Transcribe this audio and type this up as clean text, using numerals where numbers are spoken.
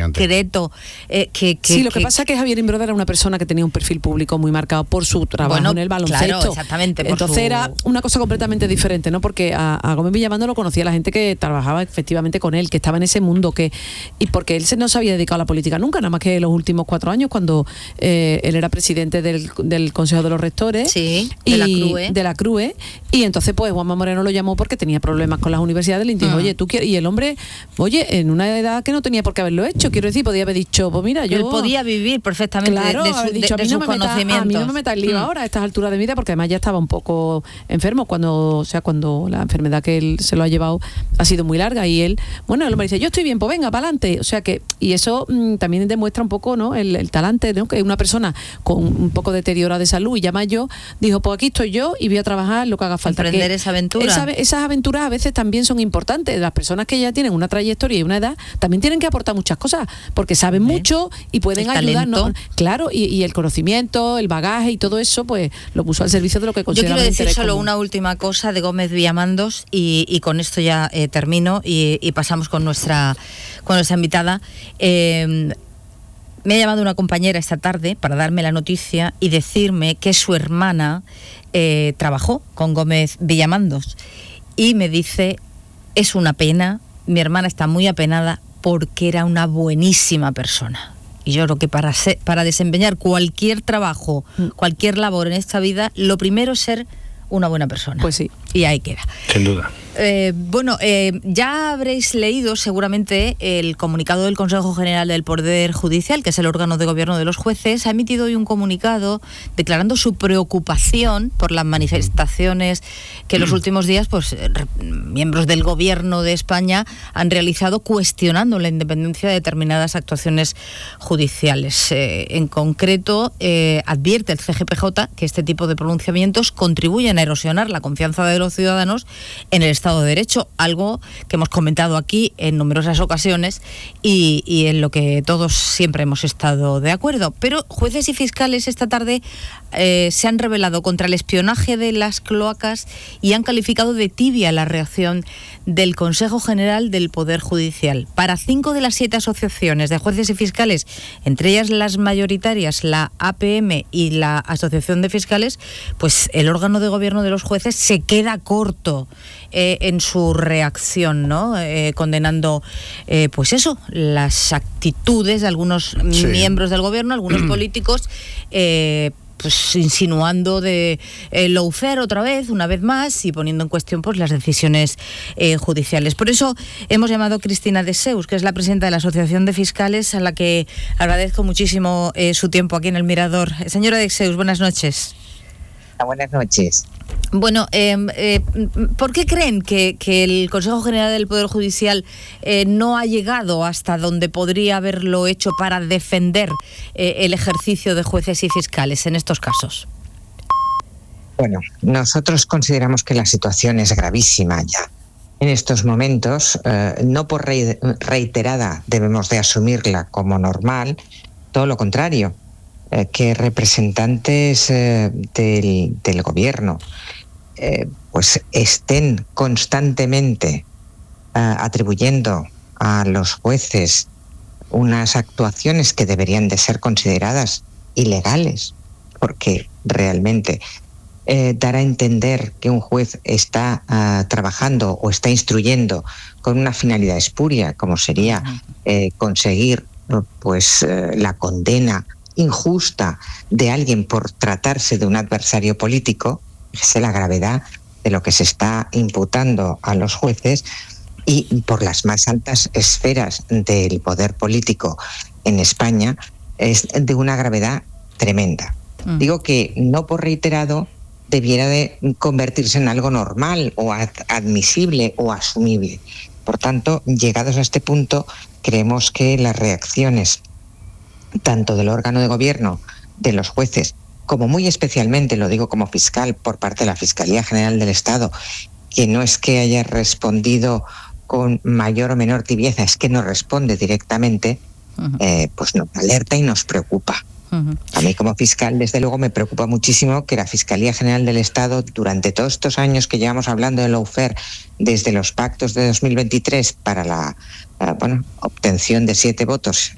concreto. Sí, lo que pasa es que Javier Imbroda era una persona que tenía un perfil público muy marcado por su trabajo en el baloncesto. Claro, exactamente. Entonces era una cosa completamente diferente, ¿no? Porque a Gómez Villamando lo conocía la gente que trabajaba efectivamente con él, que estaba en ese mundo, y porque él no se había dedicado a la política nunca, nada más que los últimos 4 años, cuando él era presidente del Consejo de los Rectores. Sí, de la CRUE. Y entonces pues Juanma Moreno lo llamó porque tenía problemas con las universidades, le dijo, oye, tú quieres, y el hombre, en una edad que no tenía por qué haberlo hecho, quiero decir, podía haber dicho, pues mira, él podía vivir perfectamente de sus conocimientos. A mí no me metas el lío ahora a estas alturas de vida, porque además ya estaba un poco enfermo cuando la enfermedad que él se lo ha llevado ha sido muy larga, y el hombre dice, yo estoy bien, pues venga, para adelante. O sea que, y eso también demuestra un poco, ¿no?, el talante, ¿no?, que una persona con un poco deteriorada de salud, y ya más yo, dijo, pues aquí estoy yo y voy a trabajar lo que haga falta. Emprender esa aventura. Esas aventuras a veces también son importantes. Las personas que ya tienen una trayectoria y una edad también tienen que aportar muchas cosas, porque saben mucho y pueden ayudarnos. Claro, y el conocimiento, el bagaje y todo eso, pues lo puso al servicio de lo que consideramos. Yo quiero decir solo común. una última cosa de Gómez Villamandos, y con esto ya termino y pasamos con nuestra invitada. Me ha llamado una compañera esta tarde para darme la noticia y decirme que su hermana trabajó con Gómez Villamandos, y me dice, es una pena, mi hermana está muy apenada porque era una buenísima persona. Y yo creo que para desempeñar cualquier trabajo, cualquier labor en esta vida, lo primero es ser una buena persona. Pues sí. Y ahí queda. Sin duda. Ya habréis leído seguramente el comunicado del Consejo General del Poder Judicial, que es el órgano de gobierno de los jueces. Ha emitido hoy un comunicado declarando su preocupación por las manifestaciones que en los últimos días miembros del gobierno de España han realizado, cuestionando la independencia de determinadas actuaciones judiciales. En concreto, advierte el CGPJ que este tipo de pronunciamientos contribuyen a erosionar la confianza de los ciudadanos en el Estado de Derecho, algo que hemos comentado aquí en numerosas ocasiones y en lo que todos siempre hemos estado de acuerdo. Pero jueces y fiscales esta tarde se han rebelado contra el espionaje de las cloacas y han calificado de tibia la reacción del Consejo General del Poder Judicial. Para 5 de las 7 asociaciones de jueces y fiscales, entre ellas las mayoritarias, la APM y la Asociación de Fiscales, pues el órgano de gobierno de los jueces se queda corto en su reacción, ¿no? Condenando, las actitudes de algunos miembros del gobierno, algunos políticos, insinuando de lawfare una vez más, y poniendo en cuestión las decisiones judiciales. Por eso hemos llamado a Cristina Dexeus, que es la presidenta de la Asociación de Fiscales, a la que agradezco muchísimo su tiempo aquí en El Mirador. Señora Dexeus, buenas noches. Buenas noches. Bueno, ¿por qué creen que el Consejo General del Poder Judicial no ha llegado hasta donde podría haberlo hecho para defender el ejercicio de jueces y fiscales en estos casos? Bueno, nosotros consideramos que la situación es gravísima ya. En estos momentos, no por reiterada debemos de asumirla como normal, todo lo contrario. Que representantes del gobierno estén constantemente atribuyendo a los jueces unas actuaciones que deberían de ser consideradas ilegales, porque realmente dar a entender que un juez está trabajando o está instruyendo con una finalidad espuria, como sería conseguir la condena injusta de alguien por tratarse de un adversario político, fíjese la gravedad de lo que se está imputando a los jueces, y por las más altas esferas del poder político en España, es de una gravedad tremenda. Digo que no por reiterado debiera de convertirse en algo normal o admisible o asumible. Por tanto, llegados a este punto, creemos que las reacciones tanto del órgano de gobierno, de los jueces, como muy especialmente, lo digo como fiscal, por parte de la Fiscalía General del Estado, que no es que haya respondido con mayor o menor tibieza, es que no responde directamente, nos alerta y nos preocupa. A mí como fiscal, desde luego, me preocupa muchísimo que la Fiscalía General del Estado, durante todos estos años que llevamos hablando de lawfare, desde los pactos de 2023 para la obtención de 7 votos